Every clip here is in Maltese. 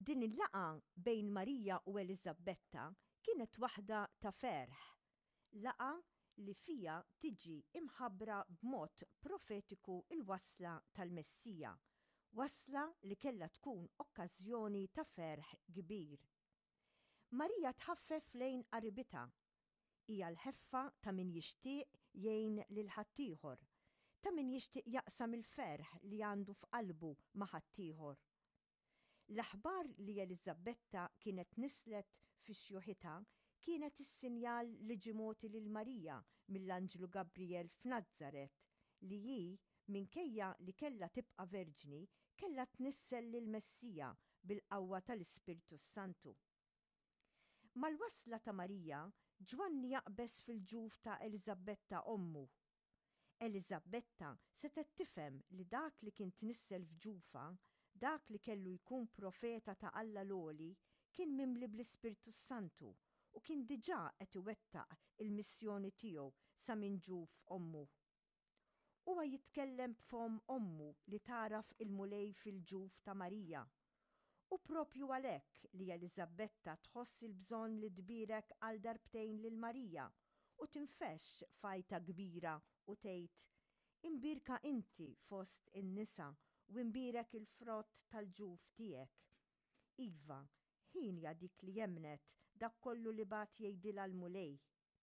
Din il-laqa bejn Marija u Eliżabetta kienet waħda ta' ferħ, laqa li fija tiġi imħabbra b'mod profetiku il-wasla tal-Messija, wasla li kellha tkun okkażjoni ta' ferħ kbir. Marija tħaffef lejn qaribitha, hija l-ħeffa ta' min jixtieq jgħin lil ħaddieħor, ta' min jixtieq jaqsam il-ferħ li għandu f'qalbu ma' ħaddieħor. L-aħbar li Eliżabetta kienet nislet fix-xjuħitha kienet is-sinjal li ġimoti lil Marija mill-Anġlu Gabriel f'Nażaret li hi minkejja li kellha tibqa' verġni kellha tnissel lil Messija bil-qawwa tal-Ispirtu Santu. Mal-wasla ta' Marija, Ġwanni jaqbes fil-ġuf ta' Eliżabetta ommu. Eliżabetta setet tifhem li dak li kien tnissel f'ġufa, dak li kellu jkun profeta ta' Alla l-Oli kien mimli bl-Ispirtu Santu u kien diġà qed iwettaq il-missjoni tiegħu sa minn ġuf ommu. Huwa jitkellem b'fom ommu li taraf il-mulej fil-ġuf ta' Marija. U propju għalhekk li Eliżabetta tħoss il-bżonn li tbierek għal darbtejn lil Marija u tinfexx fajta kbira u tgħid: Imbirka inti fost in-nisa u imbirek il-frott tal-ġuf tiegħek. Iva, ħinja dik li jemnet dak kollu li bat jgħidilha l-mulej.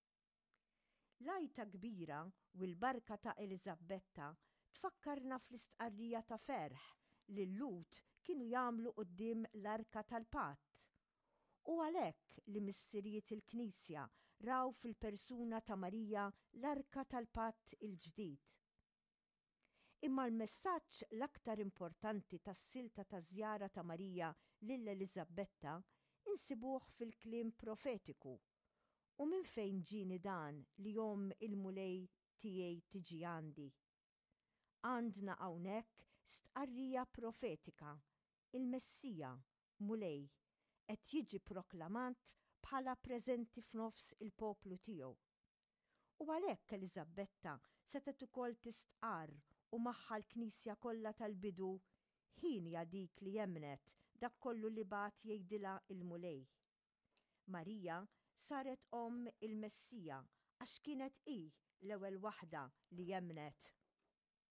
L-għajta kbira u l-barka ta' Eliżabetta tfakkarna fl-istqarrija ta' ferħ li l-Lut kienu jagħmlu quddiem l-arka tal-Patt. U għalhekk li missirijiet il-Knisja raw fil-persuna ta' Marija l-arka tal-Patt il-ġdid. Imma l-messaġġ l-aktar importanti tas-silta taż-żjara ta' Marija lil Eliżabetta insibuh fil-kliem profetiku. U minn fejn ġini dan li jom il-mulej tiegħi tiġi għandi? Għandna hawnhekk stqarrija profetika, il-Messija, mulej, qed jiġi proklamat bħala preżenti f'nofs il-poplu tiegħu. U għalhekk Eliżabetta setet ukoll tistqarr u magħha l-Knisja kollha tal-bidu ħinja dik li jemnet dak kollu li bat jgħidilha il-mulej. Marija saret il-Messija għax kienet hi l-ewwel waħda li jemnet.